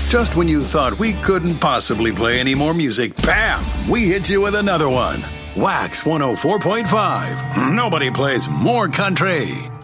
Just when you thought we couldn't possibly play any more music, bam! We hit you with another one. Wax 104.5. Nobody plays more country.